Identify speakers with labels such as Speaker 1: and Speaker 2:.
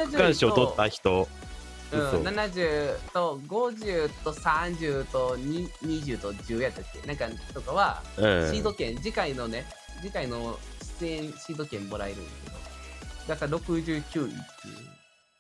Speaker 1: 区間賞取った人。
Speaker 2: うん、70と50と30と20と10やったっけなんかとかは、シード権、次回の出演シード権もらえるんだけど、だから69位っていう。